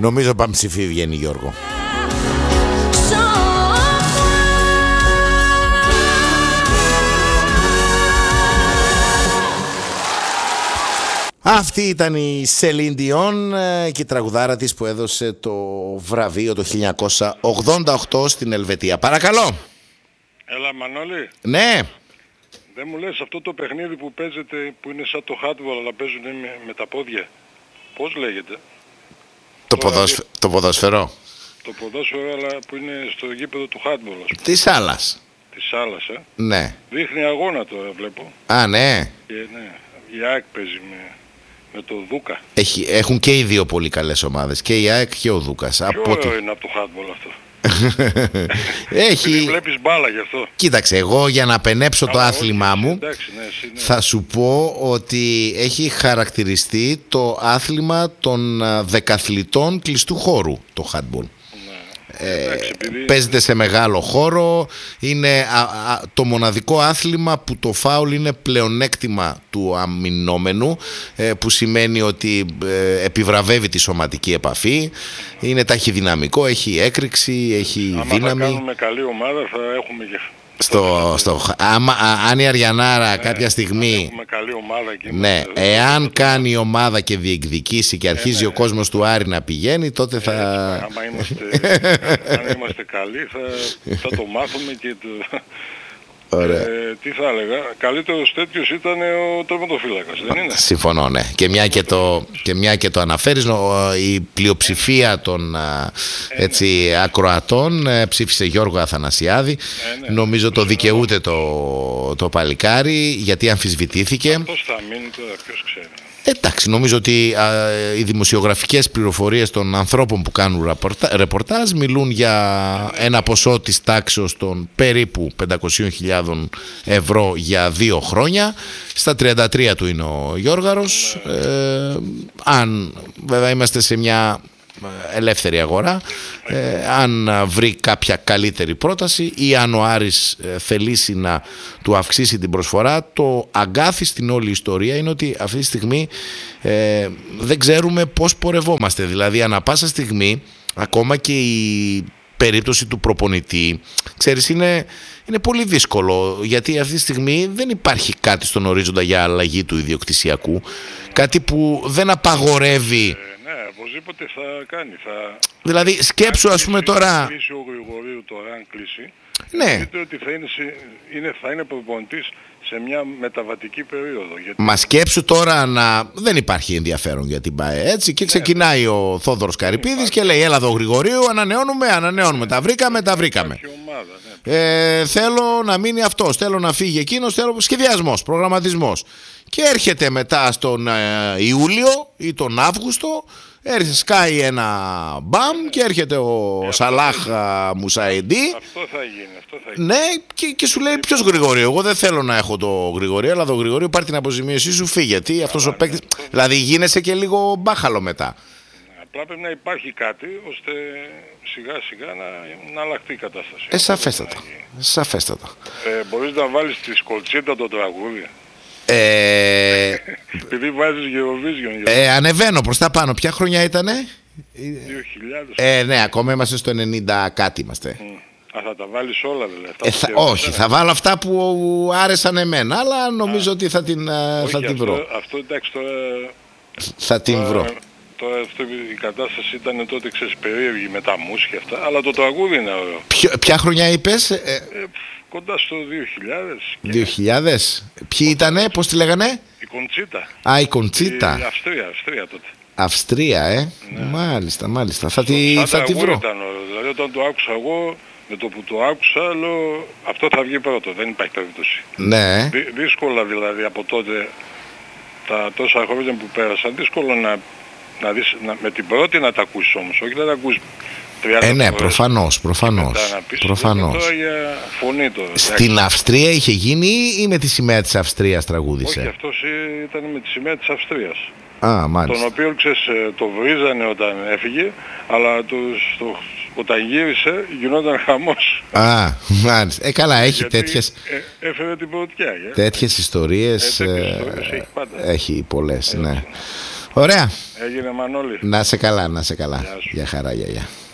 Νομίζω Παμψηφί βγαίνει, Γιώργο. Αυτή ήταν η Σελίν Διόν και η τραγουδάρα της που έδωσε το βραβείο το 1988 στην Ελβετία. Παρακαλώ. Έλα Μανώλη. Ναι. Δεν μου λες αυτό το παιχνίδι που παίζεται, που είναι σαν το handball αλλά παίζουν με τα πόδια. Πώς λέγεται? Το ποδόσφαιρο. Το ποδόσφαιρο αλλά που είναι στο γήπεδο του handball. Της Άλλας. Της Άλλας, Ναι. Δείχνει αγώνα τώρα βλέπω. Α, ναι. Και ναι, η ΑΕΚ παίζει με το Δούκα. Έχουν και οι δύο πολύ καλές ομάδες. Και η ΑΕΚ και ο Δούκας. Ποιο ωραίο είναι από το handball αυτό? Έχει... Βλέπεις μπάλα γι' αυτό. Κοίταξε, εγώ για να πενέψω το άθλημά μου, εντάξει, ναι. θα σου πω ότι έχει χαρακτηριστεί το άθλημα των δεκαθλητών κλειστού χώρου, το handball. Παίζεται σε μεγάλο χώρο. Είναι το μοναδικό άθλημα που το φάουλ είναι πλεονέκτημα του αμυνόμενου, που σημαίνει ότι επιβραβεύει τη σωματική επαφή. Είναι ταχυδυναμικό, έχει έκρηξη, έχει δύναμη. Αν θα κάνουμε καλή ομάδα θα έχουμε και... Αν η Αριανάρα κάποια στιγμή, ναι, εάν κάνει η ομάδα και διεκδικήσει και αρχίζει ο κόσμος του Άρη να πηγαίνει, τότε θα... Αν είμαστε καλοί θα το μάθουμε και το... τι θα έλεγα, καλύτερος τέτοιος ήταν ο τερματοφύλακας, δεν είναι? Συμφωνώ, ναι. Και μια και το αναφέρεις, η πλειοψηφία των ακροατών ψήφισε Γιώργο Αθανασιάδη. Νομίζω το δικαιούται το παλικάρι, γιατί αμφισβητήθηκε. Πώς θα μείνει τώρα, ποιος ξέρει. Εντάξει, νομίζω ότι οι δημοσιογραφικές πληροφορίες των ανθρώπων που κάνουν ρεπορτάζ μιλούν για ένα ποσό της τάξεως των περίπου 500.000 ευρώ για 2 χρόνια. Στα 33 του είναι ο Γιώργαρος. Αν βέβαια είμαστε σε μια ελεύθερη αγορά, αν βρει κάποια καλύτερη πρόταση ή αν ο Άρης θελήσει να του αυξήσει την προσφορά, το αγκάθι στην όλη ιστορία είναι ότι αυτή τη στιγμή δεν ξέρουμε πώς πορευόμαστε. Δηλαδή ανά πάσα στιγμή, ακόμα και η περίπτωση του προπονητή, ξέρεις, είναι πολύ δύσκολο, γιατί αυτή τη στιγμή δεν υπάρχει κάτι στον ορίζοντα για αλλαγή του ιδιοκτησιακού, κάτι που δεν απαγορεύει. Οπωσδήποτε θα κάνει. Δηλαδή σκέψου, ας πούμε τώρα... Αν κλείσει ο Γρηγορίου τώρα, αν κλείσει, ναι, δείτε ότι θα είναι προπονητής σε μια μεταβατική περίοδο. Γιατί... Μα σκέψου τώρα δεν υπάρχει ενδιαφέρον για την ΠΑΕ, έτσι, και ξεκινάει ο Θόδωρος Καρυπίδης και λέει έλα εδώ Γρηγορίου, ανανεώνουμε, τα βρήκαμε. Ομάδα, θέλω να μείνει αυτός, θέλω να φύγει εκείνος, θέλω σχεδιασμός, προγραμματισμός. Και έρχεται μετά στον Ιούλιο ή τον Αύγουστο, σκάει ένα μπαμ και έρχεται ο Σαλάχ Μουσαϊντί. Αυτό θα γίνει. Ναι, και σου λέει ποιος Γρηγορίου? Εγώ δεν θέλω να έχω το Γρηγορίου, αλλά το Γρηγορίου πάρει την αποζημίωσή σου, φύγε. Γιατί αυτός ο παίκτης. Δηλαδή γίνεσαι και λίγο μπάχαλο μετά. Απλά πρέπει να υπάρχει κάτι ώστε σιγά σιγά να αλλάχτεί η κατάσταση. Σαφέστατα. Μπορείς να βάλεις τη Σκολτσίτα το τραγούδι. Επειδή βάζεις Eurovision. Ανεβαίνω προς τα πάνω. Ποια χρονιά ήτανε? 2000. Ναι, ακόμα είμαστε στο 90 κάτι είμαστε. Θα τα βάλεις όλα δηλαδή? Όχι, θα βάλω αυτά που άρεσαν εμένα, αλλά νομίζω ότι θα την βρω. Αυτό εντάξει τώρα... Θα την βρω. Τώρα αυτό η κατάσταση ήταν τότε, ξέρεις, περίεργη με τα μουσια αυτά, αλλά το τραγούδι είναι ωραίο. Ποια χρονιά είπες? Κοντά στο 2000. 2000. Ποιοι ήτανε, πώς τη λέγανε? Η Κοντσίτα. Η Κοντσίτα. Η Αυστρία τότε. Αυστρία, ναι. Μάλιστα. Θα τη βρω. Ήταν, δηλαδή όταν το άκουσα εγώ, με το που το άκουσα, λέω αυτό θα βγει πρώτο, δεν υπάρχει περίπτωση. Ναι. Δύσκολα δηλαδή από τότε, τα τόσα χρόνια που πέρασαν, δύσκολο να δεις, με την πρώτη να τα ακούσεις όμως, όχι να τα ακούσεις 30 ναι, προφανώς. Τώρα για φωνή τώρα. Στην Αυστρία είχε γίνει ή με τη σημαία της Αυστρίας τραγούδισε? Όχι, αυτός ήταν με τη σημαία της Αυστρίας. Μάλιστα. Τον οποίο, ξέρεις, το βρίζανε όταν έφυγε, αλλά όταν γύρισε γινόταν χαμός. Μάλιστα. Καλά, έχει τέτοιες... Έφερε την πρωτιά. Τέτοιες ιστορίες έχει πάντα. έχει πολλές, ναι. Ωραία. Έγινε Μανώλη. Να σε καλά, να σε καλά. Για χαρά, γεια.